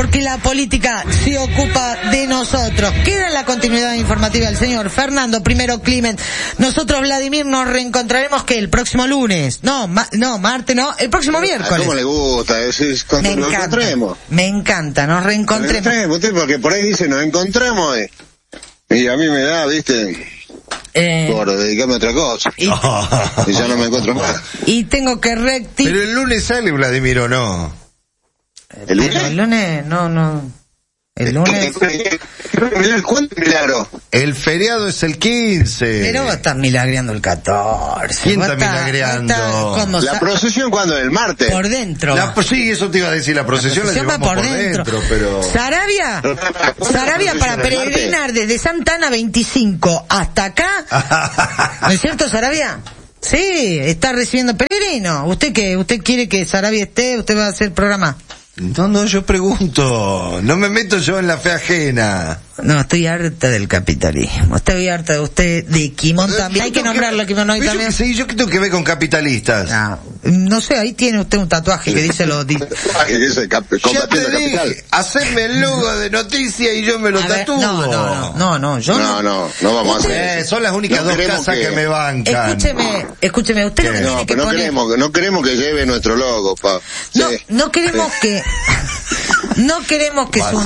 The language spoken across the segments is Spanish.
porque la política se ocupa de nosotros. Queda en la continuidad informativa el señor Fernando, primero Climent. Nosotros, Vladimir, nos reencontraremos que el próximo lunes. No, martes no, el próximo miércoles. ¿Cómo le gusta? Cuando nos encontremos. Me encanta, nos reencontremos. Porque por ahí dice, nos encontramos, y a mí me da, viste, por dedicarme a otra cosa. Y ya no me encuentro más. Y tengo que rectificar. Pero el lunes sale Vladimir, ¿o no? ¿El lunes? El lunes, no. El lunes. ¿Cuánto milagro? El feriado es el 15. Pero vos estás milagreando el 14. ¿Quién está milagreando? ¿La procesión cuándo? ¿El martes? Por dentro. Sí, eso te iba a decir, la procesión la llevamos por dentro, pero... Sarabia para peregrinar desde Santa Ana 25 hasta acá. ¿No es cierto, Sarabia? Sí, está recibiendo peregrino. ¿Usted quiere que Sarabia esté? ¿Usted va a hacer programa? No, yo pregunto. No me meto yo en la fe ajena. No, estoy harta del capitalismo. Estoy harta de usted, de Quimón también. Hay que nombrarlo, Quimón hoy también. Sí, yo qué tengo que ver con capitalistas. No sé, ahí tiene usted un tatuaje que dice lo... Yo te dije, hacedme el logo de noticia y yo me lo tatúo. No, yo no vamos a hacer. Son las únicas dos casas que me bancan. Escúcheme, usted no tiene que poner... No queremos que lleve nuestro logo, pa. No queremos que... No queremos que sus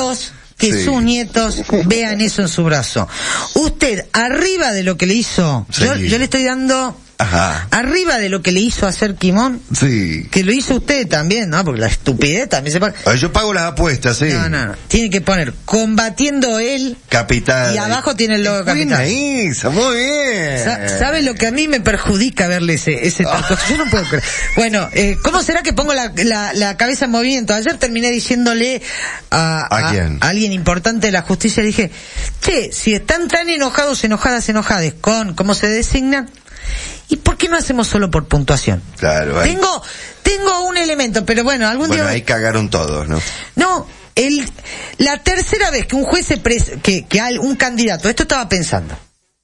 nietos vean eso en su brazo. Usted, arriba de lo que le hizo, yo le estoy dando... Ajá. Arriba de lo que le hizo hacer Quimón, que lo hizo usted también, ¿no? Porque la estupidez también se paga. Yo pago las apuestas, sí. No. Tiene que poner combatiendo el Capital. Y abajo tiene el logo Capital. Muy bien. ¿Sabe lo que a mí me perjudica verle ese tatuaje? Yo no puedo creer. Bueno, ¿cómo será que pongo la cabeza en movimiento? Ayer terminé diciéndole a alguien importante de la justicia, dije, si están tan enojadas con cómo se designan, ¿y por qué no hacemos solo por puntuación? Claro. Tengo un elemento, pero bueno, día... ahí cagaron todos, ¿no? No, la tercera vez que un juez que hay un candidato, esto estaba pensando.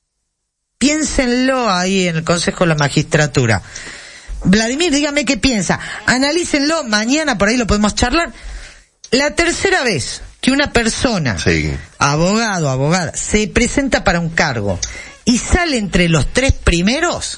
Piénsenlo ahí en el Consejo de la Magistratura. Vladimir, dígame qué piensa. Analícenlo, mañana por ahí lo podemos charlar. La tercera vez que una persona, abogado, abogada, se presenta para un cargo y sale entre los 3 primeros,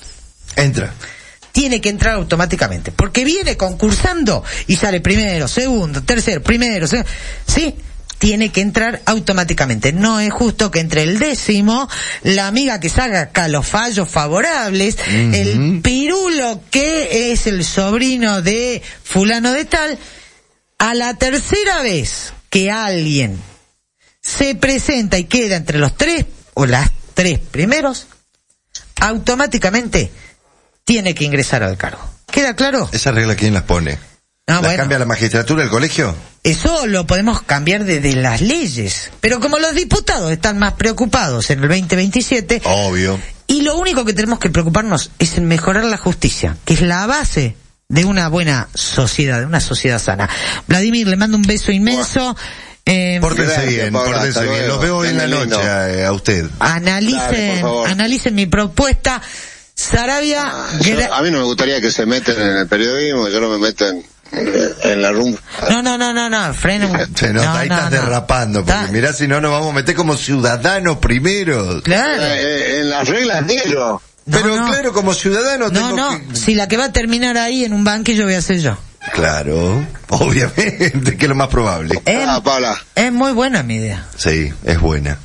tiene que entrar automáticamente, porque viene concursando y sale primero, segundo, tercero, primero, segundo, ¿sí? Tiene que entrar automáticamente. No es justo que entre el 10º, la amiga que saca acá los fallos favorables, el pirulo que es el sobrino de fulano de tal, a la tercera vez que alguien se presenta y queda entre los 3 o las 3 primeros, automáticamente tiene que ingresar al cargo. ¿Queda claro? ¿Esa regla quién las pone? ¿La cambia la magistratura, el colegio? Eso lo podemos cambiar desde las leyes. Pero como los diputados están más preocupados en el 2027... Obvio. Y lo único que tenemos que preocuparnos es en mejorar la justicia, que es la base de una buena sociedad, de una sociedad sana. Vladimir, le mando un beso inmenso. Pórtense bien. Los veo hoy en la noche a usted. Analicen mi propuesta. Sarabia... a mí no me gustaría que se metan en el periodismo, yo no me meto en la rumba. No, freno. Ahí estás derrapando, porque mirá, si no nos vamos a meter como ciudadanos primero. Claro. En las reglas de ellos. Claro, como ciudadano si la que va a terminar ahí en un banquillo voy a ser yo. Claro, obviamente, que es lo más probable. Paula. Es muy buena mi idea. Sí, es buena.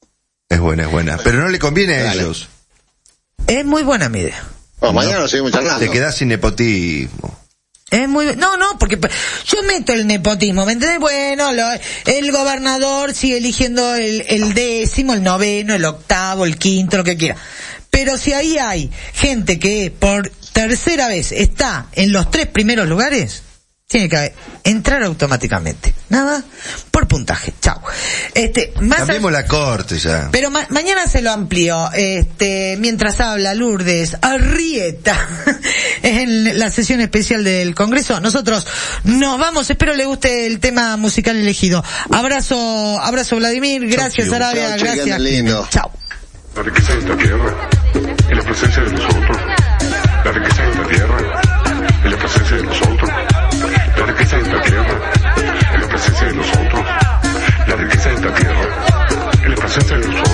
Pero no le conviene a ellos. Es muy buena mi idea. Mañana seguimos charlando. Te quedás sin nepotismo. Es muy... No, porque yo meto el nepotismo, ¿me entendés? Bueno, el gobernador sigue eligiendo el 10º, el 9º, el 8º, el 5º, lo que quiera. Pero si ahí hay gente que por tercera vez está en los 3 primeros lugares, tiene que entrar automáticamente. Nada, por puntaje. Chao. Cambiemos la corte ya. Pero mañana se lo amplío. Mientras habla Lourdes Arrieta en la sesión especial del Congreso. Nosotros nos vamos. Espero le guste el tema musical elegido. Abrazo Vladimir. Gracias, Sarabia. Gracias. Chao. La riqueza de esta tierra y la presencia de nosotros. La riqueza de esta tierra y la presencia de nosotros. La riqueza de esta tierra y la presencia de nosotros. presencia de nosotros.